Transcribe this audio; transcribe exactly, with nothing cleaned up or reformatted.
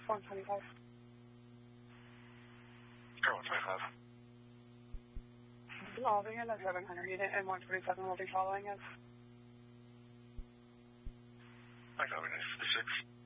one twenty-five. Air one twenty-five. Dissolving in the seven hundred unit and one twenty-seven will be following us. I copy, nice six.